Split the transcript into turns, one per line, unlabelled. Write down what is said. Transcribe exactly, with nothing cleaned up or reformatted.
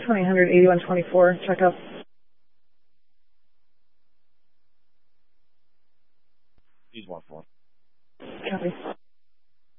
twenty hundred eighty-one twenty-four, check up.
He's one four.
Copy.